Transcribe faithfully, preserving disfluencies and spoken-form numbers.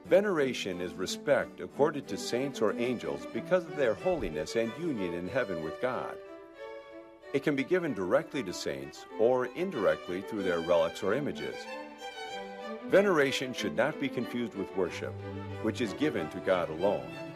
Veneration is respect accorded to saints or angels because of their holiness and union in heaven with God. It can be given directly to saints or indirectly through their relics or images. Veneration should not be confused with worship, which is given to God alone.